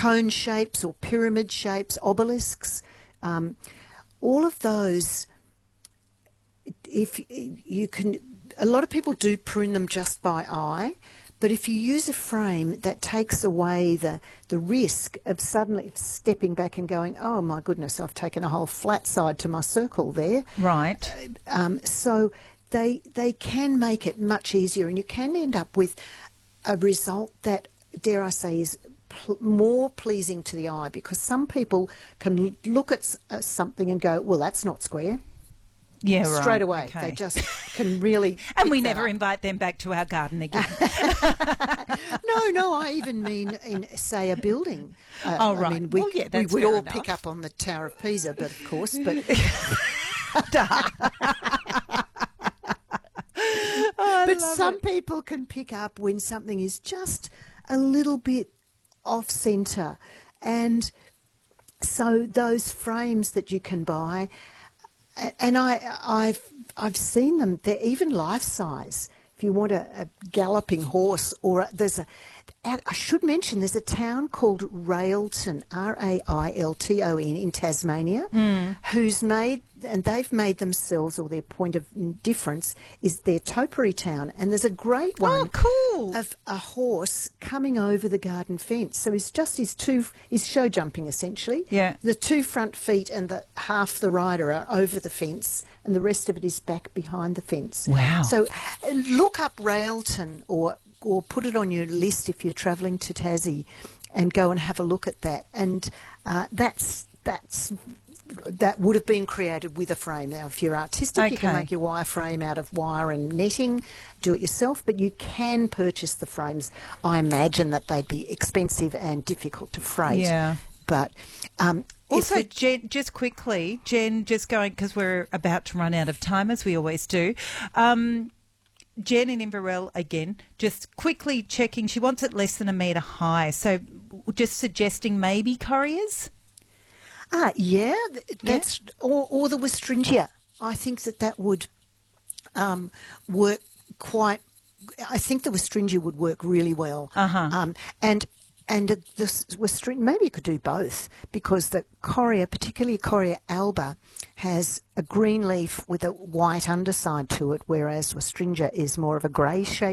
cone shapes or pyramid shapes, obelisks, all of those, if you can, a lot of people do prune them just by eye, but if you use a frame, that takes away the risk of suddenly stepping back and going, oh my goodness, I've taken a whole flat side to my circle there. Right. So they can make it much easier, and you can end up with a result that, dare I say, is more pleasing to the eye, because some people can look at something and go, well, that's not square. Yeah, right. Straight away. Okay. They just can really And we never up. invite them back to our garden again. No, I even mean in, say, a building. Oh, right. I mean, that's we fair all enough. pick up on the Tower of Pisa, but of course, but... But some people can pick up when something is just a little bit off centre. And so those frames that you can buy, and I've seen them, they're even life size. If you want a galloping horse, or I should mention, there's a town called Railton, Railton, in Tasmania, who's made, and they've made themselves, or their point of difference is their topiary town. And there's a great one of a horse coming over the garden fence. So he's show jumping essentially. Yeah. The two front feet and half the rider are over the fence, and the rest of it is back behind the fence. Wow. So look up Railton, or put it on your list if you're travelling to Tassie, and go and have a look at that. And that would have been created with a frame. Now, if you're artistic, you can make your wire frame out of wire and netting, do it yourself, but you can purchase the frames. I imagine that they'd be expensive and difficult to freight. Yeah. But also, Jen, just quickly, just going, because we're about to run out of time, as we always do. Jen in Inverell, again, just quickly checking. She wants it less than 1 metre high. So just suggesting maybe Corriers? Yeah, that's or the Westringia. I think that would work quite. I think the Westringia would work really well. And the Westringia, maybe you could do both, because the Correa, particularly Correa alba, has a green leaf with a white underside to it, whereas Westringia is more of a grey shape.